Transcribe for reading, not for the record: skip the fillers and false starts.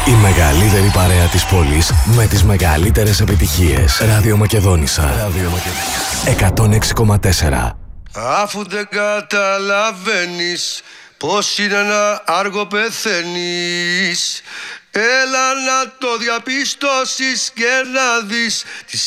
Η μεγαλύτερη παρέα της πόλης με τις μεγαλύτερες επιτυχίες. Ράδιο Μακεδόνισσα. 106,4. Αφού δεν καταλαβαίνεις πως είναι να άργο πεθαίνεις, έλα να το διαπιστώσεις και να δεις τις